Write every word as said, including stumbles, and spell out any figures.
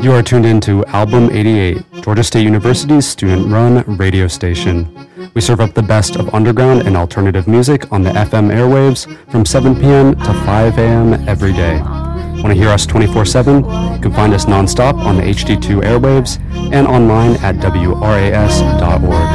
You are tuned into Album eighty-eight, Georgia State University's student-run radio station. We serve up the best of underground and alternative music on the F M airwaves from seven p.m. to five a.m. every day. Want to hear us twenty-four seven? You can find us nonstop on the H D two airwaves and online at W R A S dot org.